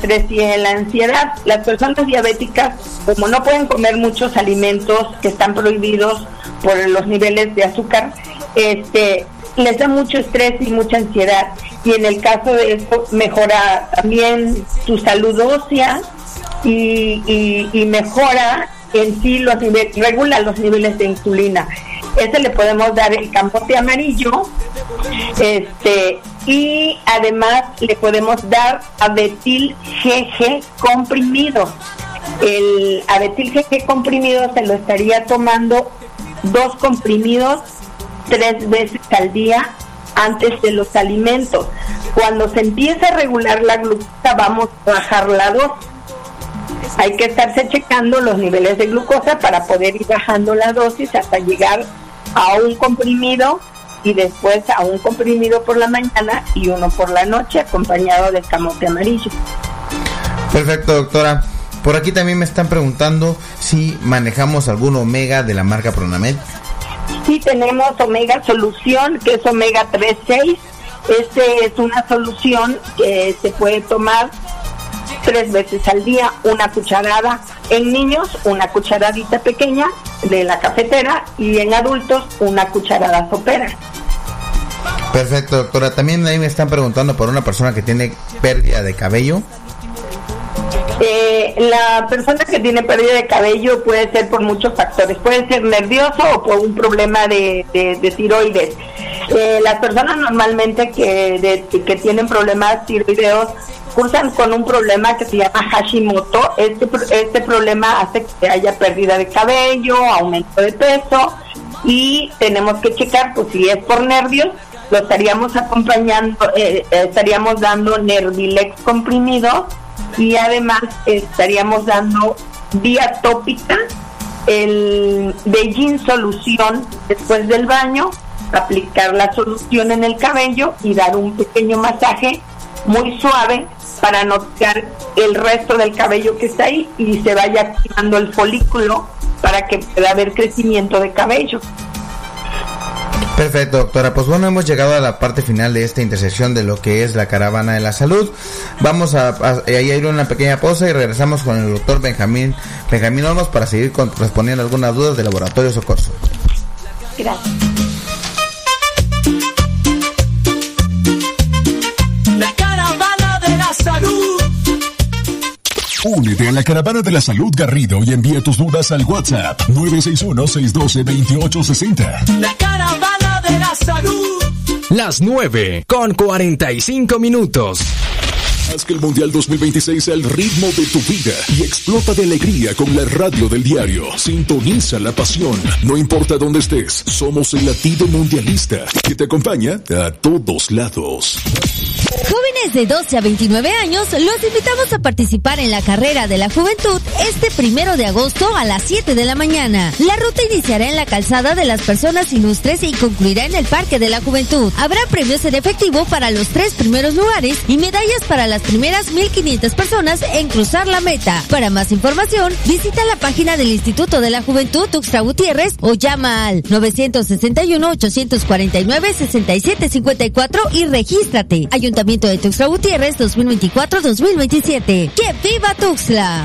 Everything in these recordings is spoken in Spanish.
estrés y en la ansiedad. Las personas diabéticas, como no pueden comer muchos alimentos que están prohibidos por los niveles de azúcar, les da mucho estrés y mucha ansiedad, y en el caso de esto mejora también su salud ósea y mejora en sí los niveles, regula los niveles de insulina. Le podemos dar el camote amarillo, y además le podemos dar Abetil GG comprimido. El Abetil GG comprimido se lo estaría tomando 2 comprimidos 3 veces al día antes de los alimentos. Cuando se empieza a regular la glucosa, vamos a bajar la dosis. Hay que estarse checando los niveles de glucosa para poder ir bajando la dosis hasta llegar a un comprimido, y después a un comprimido por la mañana y uno por la noche, acompañado de camote amarillo. Perfecto, doctora. Por aquí también me están preguntando si manejamos algún omega de la marca Pronamed. Sí, tenemos Omega Solución, que es Omega 3.6. Es una solución que se puede tomar 3 veces al día, una cucharada. En niños, una cucharadita pequeña de la cafetera, y en adultos, una cucharada sopera. Perfecto, doctora. También ahí me están preguntando por una persona que tiene pérdida de cabello. La persona que tiene pérdida de cabello puede ser por muchos factores. Puede ser nervioso o por un problema de tiroides. Las personas normalmente que tienen problemas tiroideos cursan con un problema que se llama Hashimoto. Este problema hace que haya pérdida de cabello, aumento de peso, y tenemos que checar, pues si es por nervios, lo estaríamos acompañando, estaríamos dando Nervilex comprimido, y además estaríamos dando vía tópica el Beijing Solución después del baño, aplicar la solución en el cabello y dar un pequeño masaje muy suave para notar el resto del cabello que está ahí y se vaya activando el folículo para que pueda haber crecimiento de cabello. Perfecto, doctora. Pues bueno, hemos llegado a la parte final de esta intersección de lo que es la caravana de la salud. Vamos a ir a una pequeña pausa y regresamos con el doctor Benjamín Olmos para seguir respondiendo algunas dudas del Laboratorio Socorso. Gracias. La caravana de la salud. Únete a la Caravana de la Salud Garrido y envía tus dudas al WhatsApp 961-612-2860. La caravana de la salud. Las 9:45. Haz que el Mundial 2026 sea el ritmo de tu vida y explota de alegría con la radio del diario. Sintoniza la pasión. No importa dónde estés, somos el latido mundialista que te acompaña a todos lados. Jóvenes de 12 a 29 años, los invitamos a participar en la Carrera de la Juventud este 1 de agosto a las 7 de la mañana. La ruta iniciará en la calzada de las Personas Ilustres y concluirá en el Parque de la Juventud. Habrá premios en efectivo para los 3 primeros lugares y medallas para las primeras 1,500 personas en cruzar la meta. Para más información, visita la página del Instituto de la Juventud Tuxtla Gutiérrez o llama al 961-849-6754 y regístrate. Ayuntamiento de Tuxtla Gutiérrez 2024-2027. ¡Que viva Tuxtla!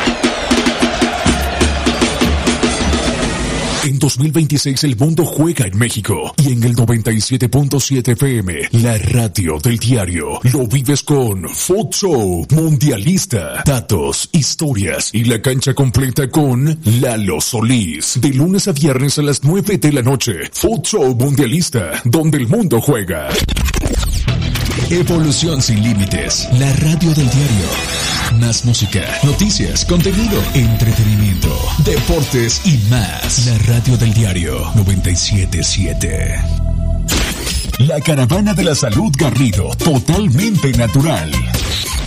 En 2026 el mundo juega en México y en el 97.7 FM, la radio del diario, lo vives con Futsal Mundialista. Datos, historias y la cancha completa con Lalo Solís. De lunes a viernes a las 9 de la noche. Futsal Mundialista, donde el mundo juega. Evolución sin límites, la radio del diario. Más música, noticias, contenido, entretenimiento, deportes y más. La radio del diario 97.7. La Caravana de la Salud Garrido, totalmente natural.